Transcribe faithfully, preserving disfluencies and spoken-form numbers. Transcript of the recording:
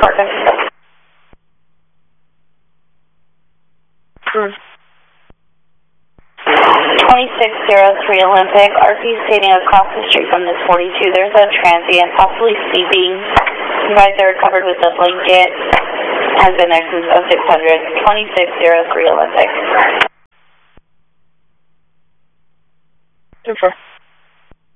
Parker. Hmm. twenty-six oh three Olympic, R P standing across the street from this forty-two. There's a transient, possibly sleeping. You guys are covered with a blanket. Has been there since oh six hundred. twenty-six oh three Olympic. Super.